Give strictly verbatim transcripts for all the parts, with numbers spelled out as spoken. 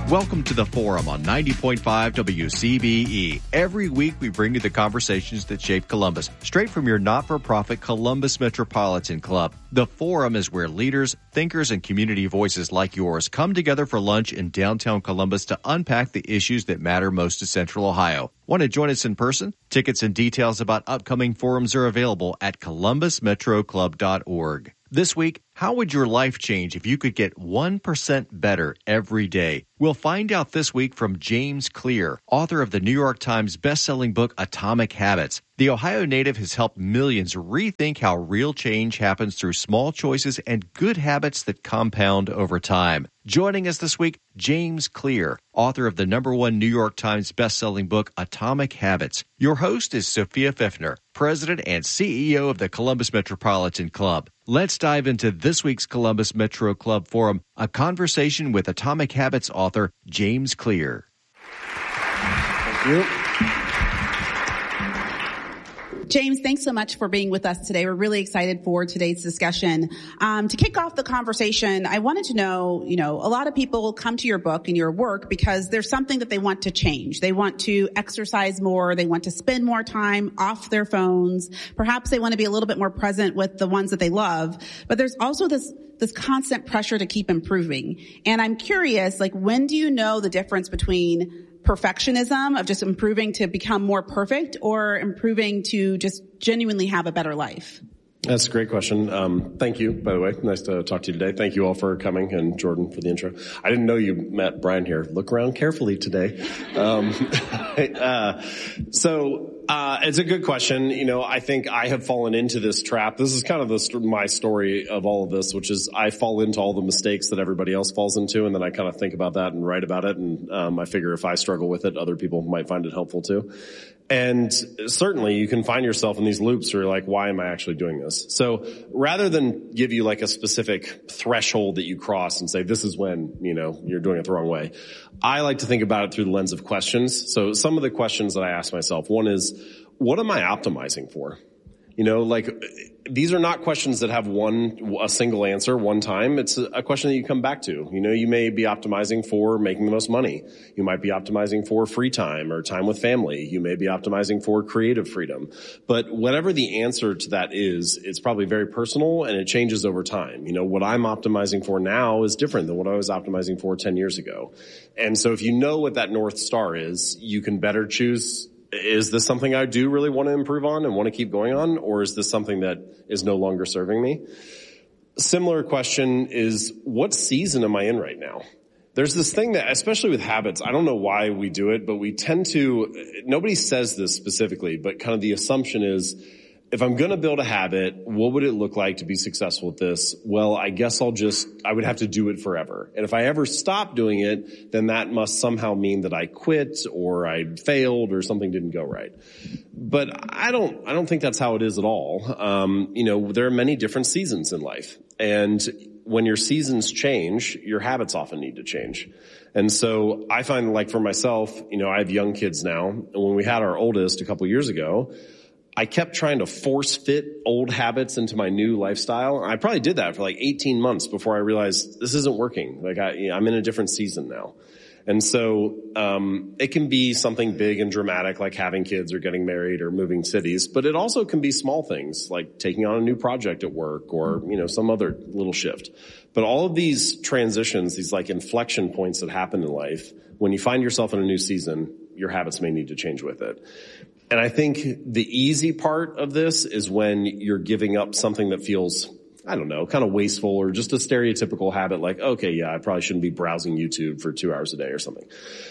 Welcome to The Forum on ninety point five W C B E. Every week we bring you the conversations that shape Columbus, straight from your not-for-profit Columbus Metropolitan Club. The Forum is where leaders, thinkers, and community voices like yours come together for lunch in downtown Columbus to unpack the issues that matter most to Central Ohio. Want to join us in person? Tickets and details about upcoming forums are available at columbus metro club dot org. This week, how would your life change if you could get one percent better every day? We'll find out this week from James Clear, author of the New York Times bestselling book Atomic Habits. The Ohio native has helped millions rethink how real change happens through small choices and good habits that compound over time. Joining us this week, James Clear, author of the number one New York Times bestselling book Atomic Habits. Your host is Sophia Pfiffner, president and C E O of the Columbus Metropolitan Club. Let's dive into this week's Columbus Metro Club Forum, a conversation with Atomic Habits author James Clear. Thank you. James, thanks so much for being with us today. We're really excited for today's discussion. Um, to kick off the conversation, I wanted to know, you know, a lot of people come to your book and your work because there's something that they want to change. They want to exercise more. They want to spend more time off their phones. Perhaps they want to be a little bit more present with the ones that they love. But there's also this this constant pressure to keep improving. And I'm curious, like, when do you know the difference between perfectionism of just improving to become more perfect or improving to just genuinely have a better life? That's a great question. Um, thank you, by the way. Nice to talk to you today. Thank you all for coming, and Jordan for the intro. I didn't know you met Brian here. Look around carefully today. Um, uh, so uh, it's a good question. You know, I think I have fallen into this trap. This is kind of the, my story of all of this, which is I fall into all the mistakes that everybody else falls into, and then I kind of think about that and write about it, and um, I figure if I struggle with it, other people might find it helpful too. And certainly you can find yourself in these loops where you're like, why am I actually doing this? So rather than give you like a specific threshold that you cross and say, this is when, you know, you're doing it the wrong way, I like to think about it through the lens of questions. So some of the questions that I ask myself, one is, what am I optimizing for? You know, like, these are not questions that have one, a single answer one time. It's a question that you come back to. You know, you may be optimizing for making the most money. You might be optimizing for free time or time with family. You may be optimizing for creative freedom. But whatever the answer to that is, it's probably very personal and it changes over time. You know, what I'm optimizing for now is different than what I was optimizing for ten years ago. And so if you know what that North Star is, you can better choose, is this something I do really want to improve on and want to keep going on, or is this something that is no longer serving me? Similar question is, what season am I in right now? There's this thing that, especially with habits, I don't know why we do it, but we tend to, nobody says this specifically, but kind of the assumption is, if I'm going to build a habit, what would it look like to be successful at this? Well, I guess I'll just, I would have to do it forever. And if I ever stop doing it, then that must somehow mean that I quit or I failed or something didn't go right. But I don't, I don't think that's how it is at all. Um, you know, there are many different seasons in life. And when your seasons change, your habits often need to change. And so I find, like, for myself, you know, I have young kids now. And when we had our oldest a couple years ago, I kept trying to force fit old habits into my new lifestyle. I probably did that for like eighteen months before I realized this isn't working. Like I, you know, I'm in a different season now. And so, um, it can be something big and dramatic like having kids or getting married or moving cities, but it also can be small things like taking on a new project at work or, you know, some other little shift. But all of these transitions, these like inflection points that happen in life, when you find yourself in a new season, your habits may need to change with it. And I think the easy part of this is when you're giving up something that feels, I don't know, kind of wasteful or just a stereotypical habit like, okay, yeah, I probably shouldn't be browsing YouTube for two hours a day or something.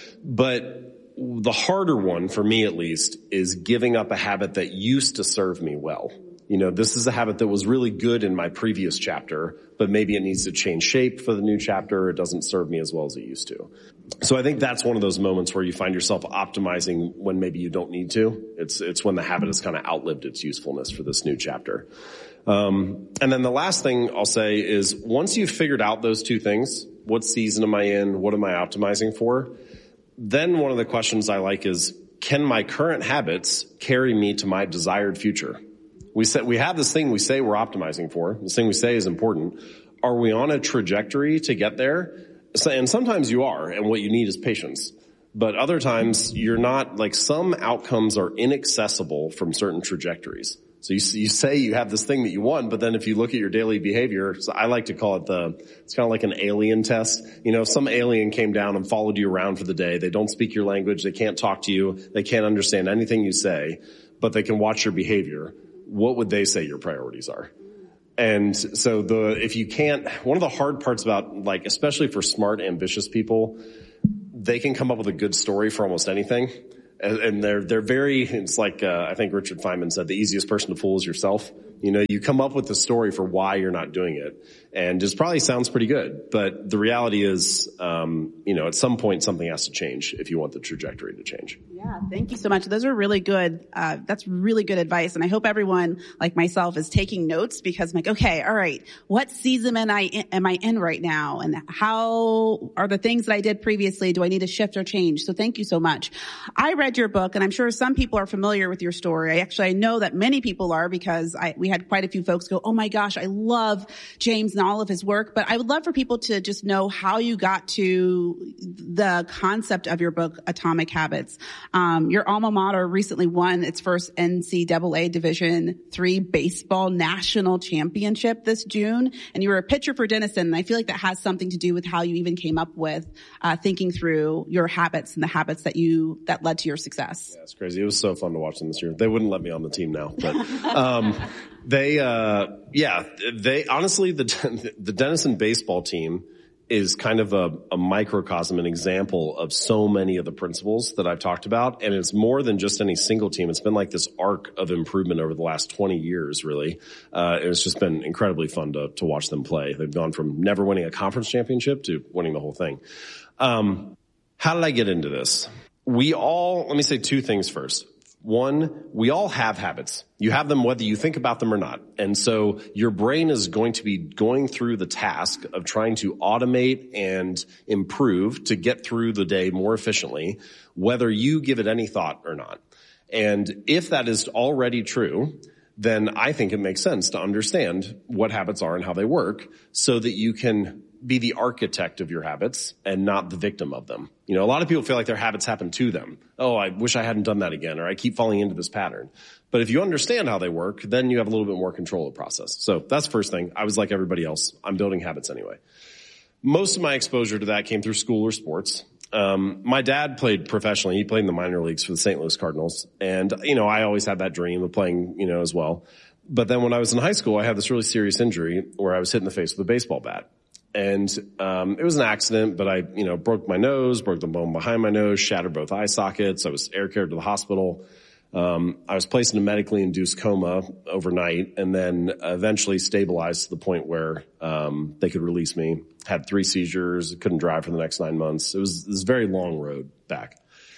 But the harder one, for me at least, is giving up a habit that used to serve me well. You know, this is a habit that was really good in my previous chapter, but maybe it needs to change shape for the new chapter. It doesn't serve me as well as it used to. So I think that's one of those moments where you find yourself optimizing when maybe you don't need to. It's, it's when the habit has kind of outlived its usefulness for this new chapter. Um, and then the last thing I'll say is once you've figured out those two things, what season am I in? What am I optimizing for? Then one of the questions I like is, can my current habits carry me to my desired future? We say, we have this thing we say we're optimizing for. This thing we say is important. Are we on a trajectory to get there? So, and sometimes you are, and what you need is patience. But other times you're not, like some outcomes are inaccessible from certain trajectories. So you, you say you have this thing that you want, but then if you look at your daily behavior, so I like to call it the, it's kind of like an alien test. You know, if some alien came down and followed you around for the day, they don't speak your language, they can't talk to you, they can't understand anything you say, but they can watch your behavior. What would they say your priorities are? And so the, if you can't, one of the hard parts about, like, especially for smart, ambitious people, they can come up with a good story for almost anything. And they're, they're very, it's like, uh, I think Richard Feynman said, the easiest person to fool is yourself. You know, you come up with the story for why you're not doing it. And it probably sounds pretty good. But the reality is, um, you know, at some point something has to change if you want the trajectory to change. Yeah, thank you so much. Those are really good. Uh, that's really good advice. And I hope everyone, like myself, is taking notes because I'm like, okay, all right, what season am I in, am I in right now? And how are the things that I did previously? Do I need to shift or change? So thank you so much. I read your book, and I'm sure some people are familiar with your story. I actually, I know that many people are because I, we had quite a few folks go, oh my gosh, I love James and all of his work. But I would love for people to just know how you got to the concept of your book, Atomic Habits. Um, your alma mater recently won its first N C double A Division three baseball national championship this June, and you were a pitcher for Denison. And I feel like that has something to do with how you even came up with uh, thinking through your habits and the habits that you that led to your success. Yeah, it's crazy. It was so fun to watch them this year. They wouldn't let me on the team now, but um, they, uh, yeah, they honestly the the Denison baseball team is kind of a, a microcosm, an example of so many of the principles that I've talked about. And it's more than just any single team. It's been like this arc of improvement over the last twenty years, really. Uh, it's just been incredibly fun to, to watch them play. They've gone from never winning a conference championship to winning the whole thing. Um, how did I get into this? We all, let me say two things first. One, we all have habits. You have them whether you think about them or not. And so your brain is going to be going through the task of trying to automate and improve to get through the day more efficiently, whether you give it any thought or not. And if that is already true, then I think it makes sense to understand what habits are and how they work so that you can be the architect of your habits and not the victim of them. You know, a lot of people feel like their habits happen to them. Oh, I wish I hadn't done that again, or I keep falling into this pattern. But if you understand how they work, then you have a little bit more control of the process. So that's the first thing. I was like everybody else. I'm building habits anyway. Most of my exposure to that came through school or sports. Um, my dad played professionally. He played in the minor leagues for the Saint Louis Cardinals. And, you know, I always had that dream of playing, you know, as well. But then when I was in high school, I had this really serious injury where I was hit in the face with a baseball bat. And, um, it was an accident, but I, you know, broke my nose, broke the bone behind my nose, shattered both eye sockets. I was air carried to the hospital. Um, I was placed in a medically induced coma overnight and then eventually stabilized to the point where, um, they could release me. Had three seizures, couldn't drive for the next nine months. It was this very long road back.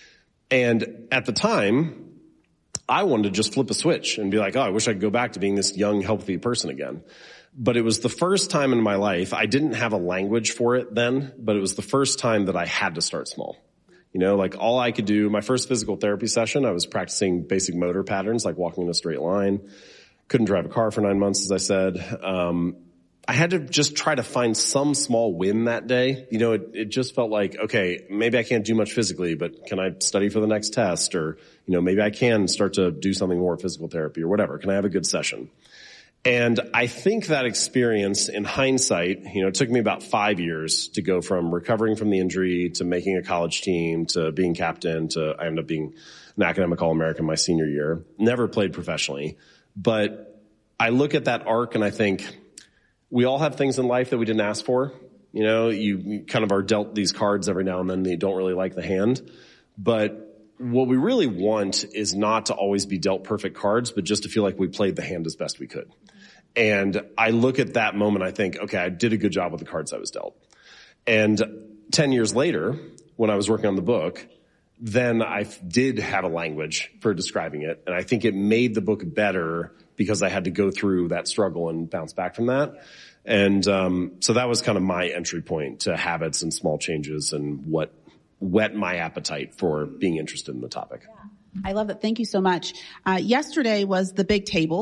And at the time, I wanted to just flip a switch and be like, oh, I wish I could go back to being this young, healthy person again. But it was the first time in my life, I didn't have a language for it then, but it was the first time that I had to start small. You know, like all I could do, my first physical therapy session, I was practicing basic motor patterns, like walking in a straight line. Couldn't drive a car for nine months, as I said. Um, I had to just try to find some small win that day. You know, it, it just felt like, okay, maybe I can't do much physically, but can I study for the next test? Or, you know, maybe I can start to do something more physical therapy or whatever. Can I have a good session? And I think that experience in hindsight, you know, it took me about five years to go from recovering from the injury to making a college team to being captain to I ended up being an academic All-American my senior year. Never played professionally. But I look at that arc and I think we all have things in life that we didn't ask for. You know, you, you kind of are dealt these cards every now and then that you don't really like the hand. But what we really want is not to always be dealt perfect cards, but just to feel like we played the hand as best we could. And I look at that moment, I think, okay, I did a good job with the cards I was dealt. And ten years later, when I was working on the book, then I did have a language for describing it. And I think it made the book better because I had to go through that struggle and bounce back from that. And um so that was kind of my entry point to habits and small changes and what whet my appetite for being interested in the topic. Yeah. I love that. Thank you so much. Uh, yesterday was the big table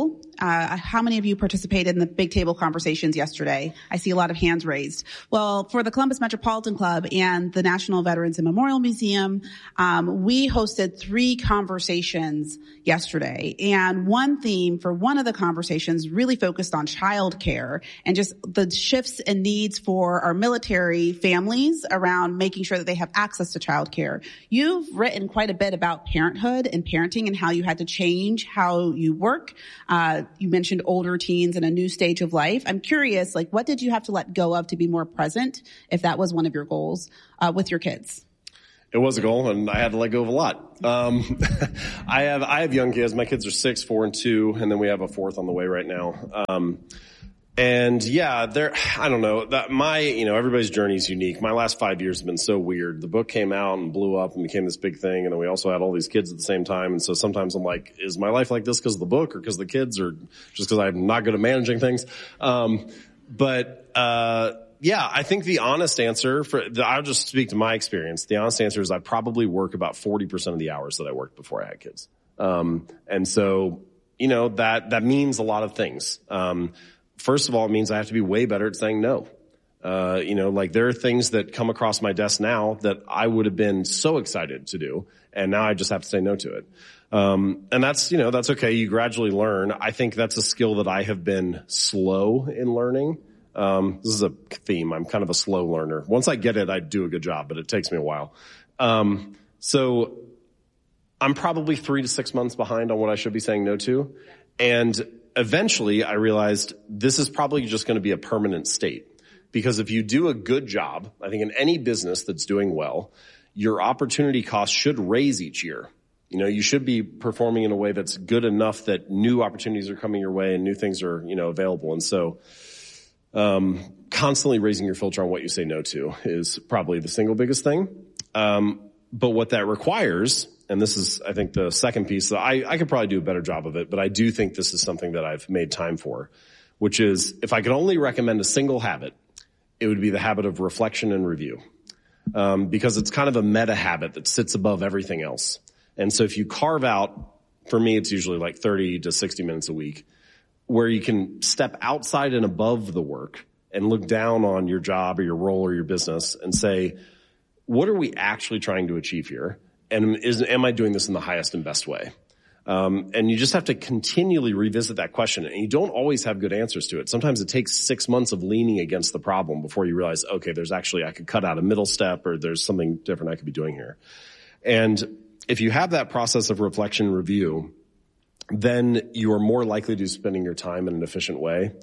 Uh, how many of you participated in the big table conversations yesterday? I see a lot of hands raised. Well, for the Columbus Metropolitan Club and the National Veterans and Memorial Museum, um, we hosted three conversations yesterday. And one theme for one of the conversations really focused on childcare and just the shifts and needs for our military families around making sure that they have access to childcare. You've written quite a bit about parenthood and parenting and how you had to change how you work. Uh, you mentioned older teens and a new stage of life. I'm curious, like, what did you have to let go of to be more present, if that was one of your goals, uh, with your kids? It was a goal, and I had to let go of a lot. Um, I have I have young kids. My kids are six, four, and two, and then we have a fourth on the way right now. Um, And yeah, there, I don't know, that my, you know, everybody's journey is unique. My last five years have been so weird. The book came out and blew up and became this big thing. And then we also had all these kids at the same time. And so sometimes I'm like, is my life like this because of the book or because of the kids or just because I'm not good at managing things? Um, but, uh, yeah, I think the honest answer for, the, I'll just speak to my experience. The honest answer is I probably work about forty percent of the hours that I worked before I had kids. Um, and so, you know, that, that means a lot of things. Um, First of all, it means I have to be way better at saying no. Uh, you know, like there are things that come across my desk now that I would have been so excited to do, and now I just have to say no to it. Um, and that's, you know, that's okay. You gradually learn. I think that's a skill that I have been slow in learning. Um, this is a theme. I'm kind of a slow learner. Once I get it, I do a good job, but it takes me a while. Um, so I'm probably three to six months behind on what I should be saying no to. And eventually I realized this is probably just going to be a permanent state, because if you do a good job, I think in any business that's doing well, your opportunity cost should raise each year. You know, you should be performing in a way that's good enough that new opportunities are coming your way and new things are, you know, available. And so, um, constantly raising your filter on what you say no to is probably the single biggest thing. Um, but what that requires, and this is, I think, the second piece, that I, I could probably do a better job of it, but I do think this is something that I've made time for, which is if I could only recommend a single habit, it would be the habit of reflection and review, um, because it's kind of a meta habit that sits above everything else. And so if you carve out, for me, it's usually like thirty to sixty minutes a week, where you can step outside and above the work and look down on your job or your role or your business and say, what are we actually trying to achieve here? And is, am I doing this in the highest and best way? Um, and you just have to continually revisit that question. And you don't always have good answers to it. Sometimes it takes six months of leaning against the problem before you realize, okay, there's actually, I could cut out a middle step, or there's something different I could be doing here. And if you have that process of reflection and review, then you are more likely to be spending your time in an efficient way.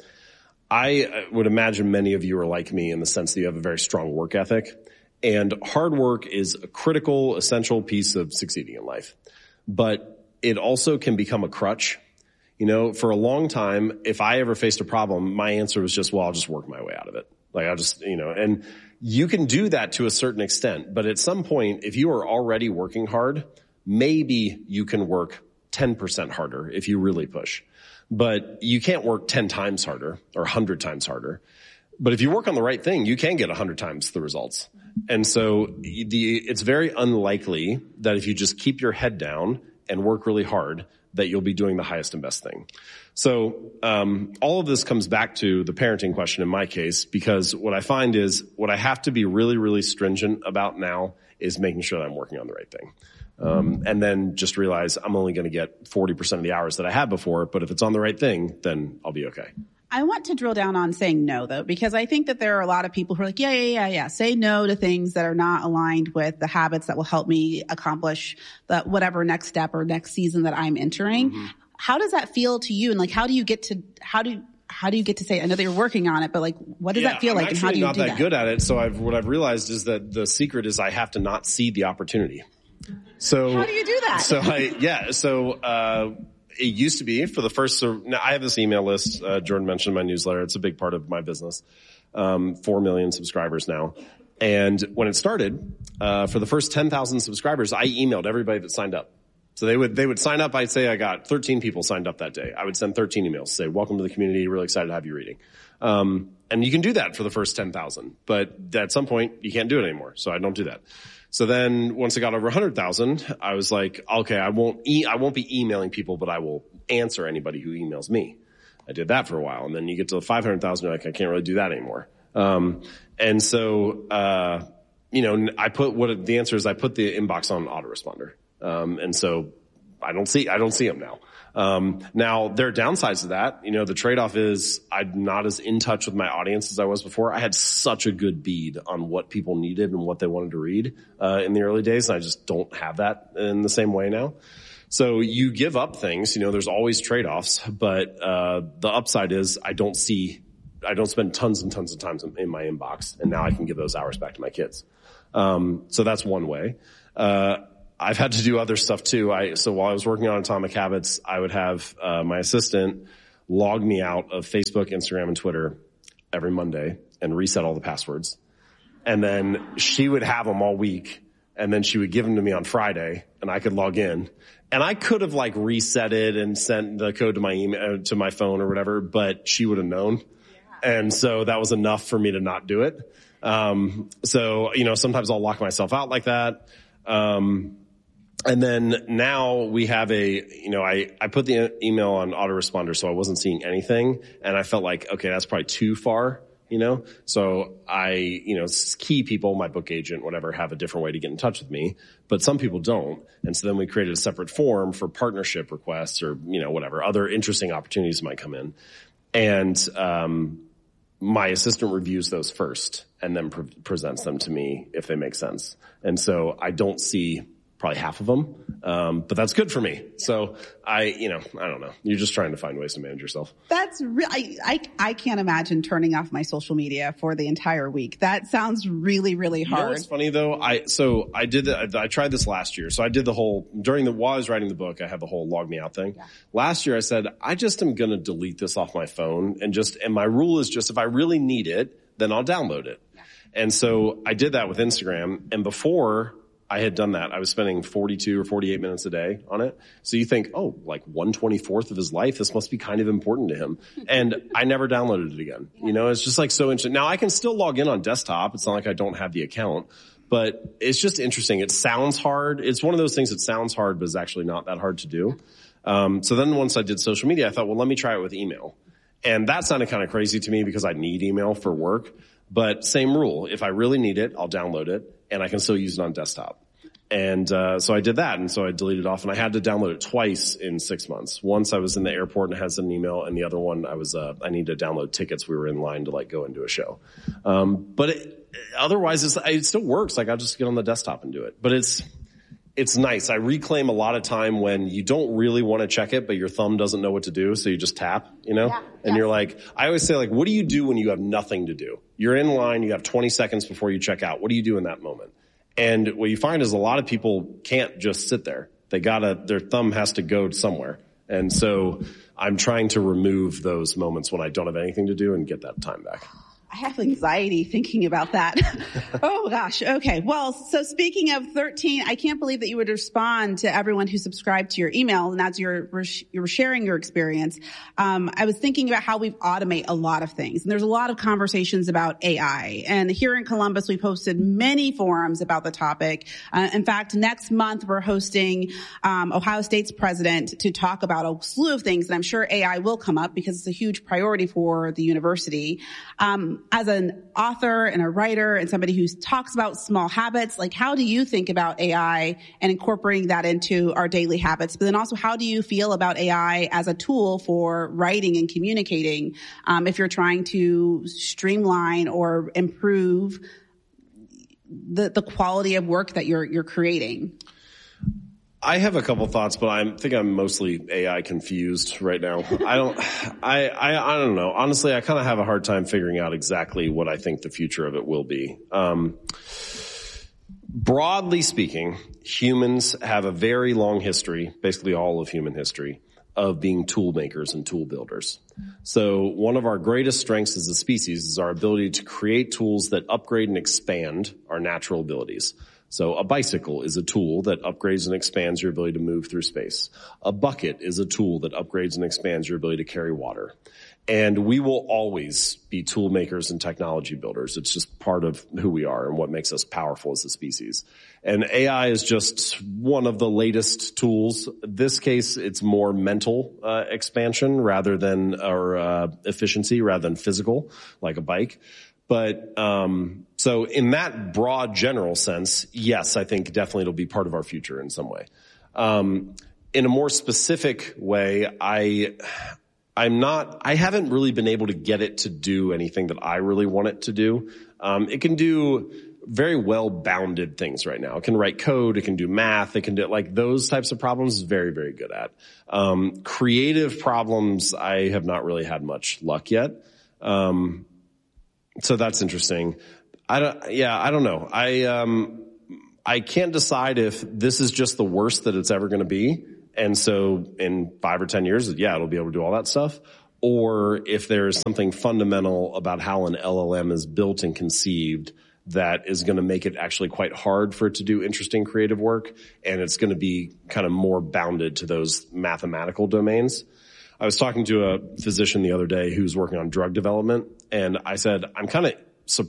I would imagine many of you are like me in the sense that you have a very strong work ethic. And hard work is a critical, essential piece of succeeding in life. But it also can become a crutch. You know, for a long time, if I ever faced a problem, my answer was just, well, I'll just work my way out of it. Like I'll just, you know, and you can do that to a certain extent. But at some point, if you are already working hard, maybe you can work ten percent harder if you really push. But you can't work ten times harder or one hundred times harder. But if you work on the right thing, you can get one hundred times the results. And so the, it's very unlikely that if you just keep your head down and work really hard, that you'll be doing the highest and best thing. So um, all of this comes back to the parenting question in my case, because what I find is what I have to be really, really stringent about now is making sure that I'm working on the right thing. Um, and then just realize I'm only going to get forty percent of the hours that I had before, but if it's on the right thing, then I'll be okay. I want to drill down on saying no, though, because I think that there are a lot of people who are like, yeah, yeah, yeah, yeah. Say no to things that are not aligned with the habits that will help me accomplish the whatever next step or next season that I'm entering. Mm-hmm. How does that feel to you? And like, how do you get to, how do you, how do you get to say, I know that you're working on it, but like, what does yeah, that feel I'm like? And how do you not do that that? good at it. So I've, what I've realized is that the secret is I have to not see the opportunity. So how do you do that? So I, yeah, so, uh, it used to be for the first, so now I have this email list. Uh, Jordan mentioned my newsletter. It's a big part of my business. Um, four million subscribers now. And when it started, uh, for the first ten thousand subscribers, I emailed everybody that signed up. So they would, they would sign up. I'd say I got thirteen people signed up that day. I would send thirteen emails, say, welcome to the community. Really excited to have you reading. Um, and you can do that for the first ten thousand, but at some point you can't do it anymore. So I don't do that. So then once it got over one hundred thousand, I was like, okay, I won't e- I won't be emailing people, but I will answer anybody who emails me. I did that for a while. And then you get to the five hundred thousand, you're like, I can't really do that anymore. Um, and so, uh, you know, I put what the answer is, I put the inbox on autoresponder. Um, and so I don't see, I don't see them now. Um, now there are downsides to that. You know, the trade-off is I'm not as in touch with my audience as I was before. I had such a good bead on what people needed and what they wanted to read, uh, in the early days. And I just don't have that in the same way now. So you give up things, you know, there's always trade-offs, but, uh, the upside is I don't see, I don't spend tons and tons of time in my inbox, and now I can give those hours back to my kids. Um, so that's one way. Uh, I've had to do other stuff too. I, so while I was working on Atomic Habits, I would have, uh, my assistant log me out of Facebook, Instagram, and Twitter every Monday and reset all the passwords. And then she would have them all week, and then she would give them to me on Friday, and I could log in. And I could have like reset it and sent the code to my email, to my phone or whatever, but she would have known. Yeah. And so that was enough for me to not do it. Um, so, you know, sometimes I'll lock myself out like that. Um, and then now we have a, you know, I, I put the email on autoresponder, so I wasn't seeing anything. And I felt like, okay, that's probably too far, you know? So I, you know, key people, my book agent, whatever, have a different way to get in touch with me, but some people don't. And so then we created a separate form for partnership requests or, you know, whatever, other interesting opportunities might come in. And, um, my assistant reviews those first and then pre- presents them to me if they make sense. And so I don't see probably half of them. Um, but that's good for me. So I, you know, I don't know. You're just trying to find ways to manage yourself. That's really, I, I can't imagine turning off my social media for the entire week. That sounds really, really hard. You know what's funny though? I, so I did that. I tried this last year. So I did the whole, during the, while I was writing the book, I had the whole log me out thing. Yeah. Last year I said, I just am going to delete this off my phone and just, and my rule is just if I really need it, then I'll download it. Yeah. And so I did that with Instagram. And before I had done that, I was spending forty-two or forty-eight minutes a day on it. So you think, oh, like one twenty-fourth of his life, this must be kind of important to him. And I never downloaded it again. You know, it's just like so interesting. Now I can still log in on desktop. It's not like I don't have the account, but it's just interesting. It sounds hard. It's one of those things that sounds hard, but is actually not that hard to do. Um, so then once I did social media, I thought, well, let me try it with email. And that sounded kind of crazy to me because I need email for work. But same rule. If I really need it, I'll download it, and I can still use it on desktop. And uh so I did that, and so I deleted it off, and I had to download it twice in six months. Once I was in the airport and it has an email, and the other one I was uh I needed to download tickets. We were in line to like go into a show. Um but it, otherwise it's, it still works. Like I'll just get on the desktop and do it. But it's it's nice. I reclaim a lot of time when you don't really want to check it, but your thumb doesn't know what to do, so you just tap, you know? Yeah, and yeah. You're like, I always say, like, what do you do when you have nothing to do? You're in line, you have twenty seconds before you check out. What do you do in that moment? And what you find is a lot of people can't just sit there. They gotta, their thumb has to go somewhere. And so I'm trying to remove those moments when I don't have anything to do and get that time back. I have anxiety thinking about that. Oh gosh. Okay. Well, so speaking of thirteen, I can't believe that you would respond to everyone who subscribed to your email, and as you're, you're sharing your experience. Um, I was thinking about how we automate a lot of things, and there's a lot of conversations about A I. And here in Columbus, we've hosted many forums about the topic. Uh, in fact, next month we're hosting um, Ohio State's president to talk about a slew of things, and I'm sure A I will come up because it's a huge priority for the university. Um, As an author and a writer and somebody who talks about small habits, like how do you think about A I and incorporating that into our daily habits? But then also, how do you feel about A I as a tool for writing and communicating, um, if you're trying to streamline or improve the, the quality of work that you're, you're creating? I have a couple thoughts, but I think I'm mostly A I confused right now. I don't, I, I, I don't know. Honestly, I kind of have a hard time figuring out exactly what I think the future of it will be. Um, broadly speaking, humans have a very long history, basically all of human history, of being tool makers and tool builders. So one of our greatest strengths as a species is our ability to create tools that upgrade and expand our natural abilities. So a bicycle is a tool that upgrades and expands your ability to move through space. A bucket is a tool that upgrades and expands your ability to carry water. And we will always be tool makers and technology builders. It's just part of who we are and what makes us powerful as a species. And A I is just one of the latest tools. In this case, it's more mental uh, expansion rather than, or uh, efficiency rather than physical, like a bike. But um so in that broad general sense, yes, I think definitely it'll be part of our future in some way. Um in a more specific way, I I'm not I haven't really been able to get it to do anything that I really want it to do. Um it can do very well bounded things right now. It can write code, it can do math, it can do like those types of problems is very, very good at. Um creative problems I have not really had much luck yet. Um So that's interesting. I don't, yeah, I don't know. I, um, I can't decide if this is just the worst that it's ever going to be. And so in five or ten years, yeah, it'll be able to do all that stuff. Or if there's something fundamental about how an L L M is built and conceived that is going to make it actually quite hard for it to do interesting creative work. And it's going to be kind of more bounded to those mathematical domains. I was talking to a physician the other day who's working on drug development, and I said, I'm kind of